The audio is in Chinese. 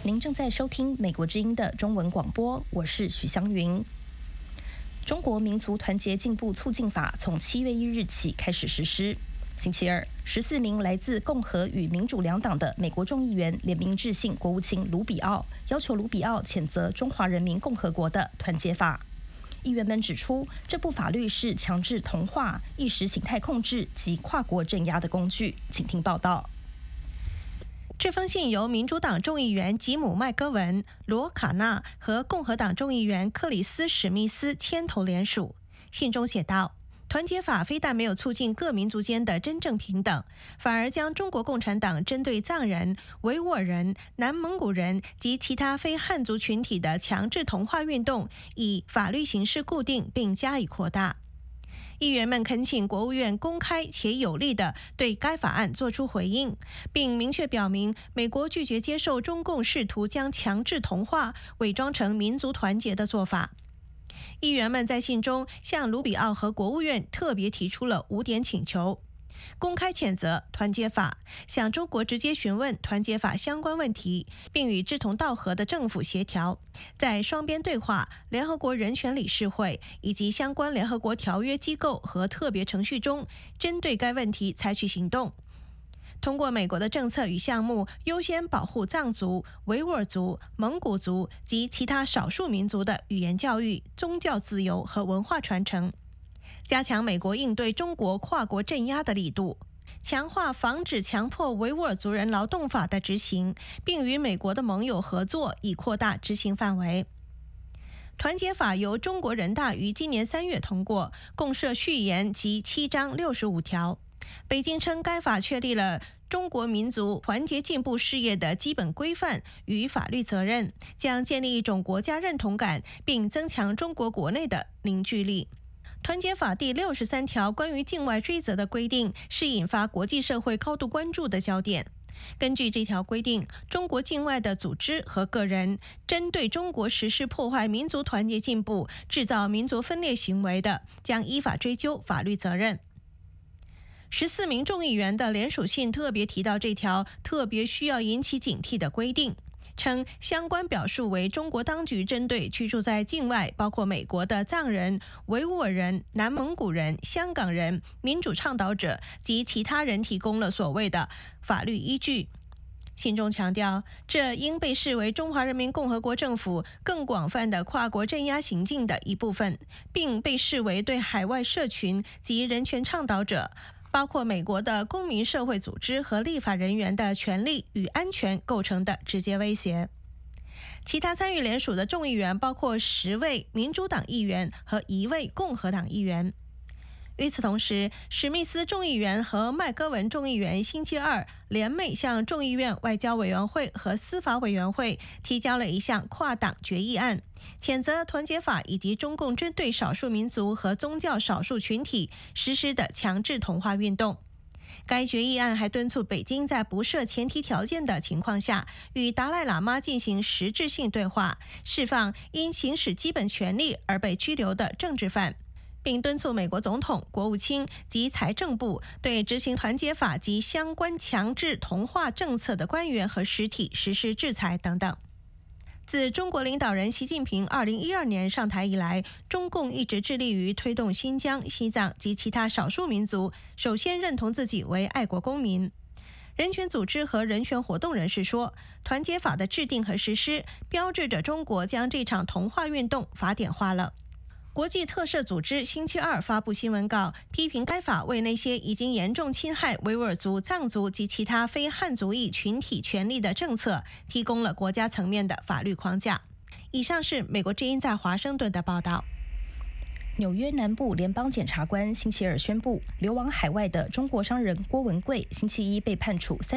您正在收听美国之音的中文广播，我是许湘云。中国民族团结进步促进法从7月1日起开始实施。星期二，14名来自共和与民主两党的美国众议员联名致信国务卿卢比奥，要求卢比奥谴责中华人民共和国的团结法。议员们指出，这部法律是强制同化、意识形态控制及跨国镇压的工具。请听报道。 这封信由民主党众议员吉姆·麦戈文、罗卡纳和共和党众议员克里斯·史密斯牵头联署。信中写道，团结法非但没有促进各民族间的真正平等，反而将中国共产党针对藏人、维吾尔人、南蒙古人及其他非汉族群体的强制同化运动以法律形式固定并加以扩大。议员们恳请国务院公开且有力地对该法案作出回应，并明确表明美国拒绝接受中共试图将强制同化伪装成民族团结的做法。议员们在信中向卢比奥和国务院特别提出了5点请求：公开谴责团结法，向中国直接询问团结法相关问题，并与志同道合的政府协调，在双边对话、联合国人权理事会以及相关联合国条约机构和特别程序中，针对该问题采取行动。通过美国的政策与项目，优先保护藏族、维吾尔族、蒙古族及其他少数民族的语言教育、宗教自由和文化传承，加强美国应对中国跨国镇压的力度，强化防止强迫维吾尔族人劳动法的执行，并与美国的盟友合作，以扩大执行范围。团结法由中国人大于今年3月通过，共设序言及7章65条。北京称该法确立了中国民族团结进步事业的基本规范与法律责任，将建立一种国家认同感，并增强中国国内的凝聚力。团结法第63条关于境外追责的规定是引发国际社会高度关注的焦点。根据这条规定，中国境外的组织和个人针对中国实施破坏民族团结进步、制造民族分裂行为的，将依法追究法律责任。14名众议员的联署信特别提到这条特别需要引起警惕的规定，称相关表述为中国当局针对居住在境外，包括美国的藏人、维吾尔人、南蒙古人、香港人、民主倡导者及其他人提供了所谓的法律依据。信中强调，这应被视为中华人民共和国政府更广泛的跨国镇压行径的一部分，并被视为对海外社群及人权倡导者，包括美国的公民社会组织和立法人员的权利与安全构成的直接威胁。其他参与联署的众议员包括10位民主党议员和1位共和党议员。与此同时，史密斯众议员和麦戈文众议员星期二联袂向众议院外交委员会和司法委员会提交了一项跨党决议案，谴责团结法以及中共针对少数民族和宗教少数群体实施的强制同化运动。该决议案还敦促北京在不设前提条件的情况下，与达赖喇嘛进行实质性对话，释放因行使基本权利而被拘留的政治犯，并敦促美国总统、国务卿及财政部对执行团结法及相关强制同化政策的官员和实体实施制裁等等。自中国领导人习近平2012年上台以来，中共一直致力于推动新疆、西藏及其他少数民族首先认同自己为爱国公民。人权组织和人权活动人士说，团结法的制定和实施标志着中国将这场同化运动法典化了。国际特赦组织星期二发布新闻稿，批评该法为那些已经严重侵害维吾尔族、藏族及其他非汉族裔群体权利的政策提供了国家层面的法律框架。以上是美国之音在华盛顿的报道。 纽约南部联邦检察官星期二宣布，流亡海外的中国商人郭文贵星期一被判处